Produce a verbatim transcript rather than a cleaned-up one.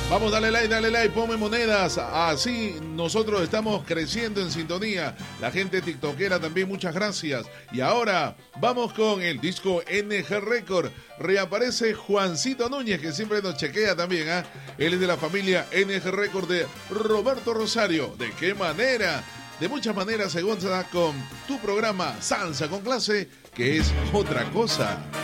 Vamos, dale like, dale like, ponme monedas. Así nosotros estamos creciendo en sintonía. La gente tiktokera también, muchas gracias. Y ahora vamos con el disco N G Record. Reaparece Juancito Núñez, que siempre nos chequea también. ¿eh? Él es de la familia N G Record de Roberto Rosario. ¿De qué manera? De muchas maneras se goza con tu programa Salsa con Clase, que es otra cosa.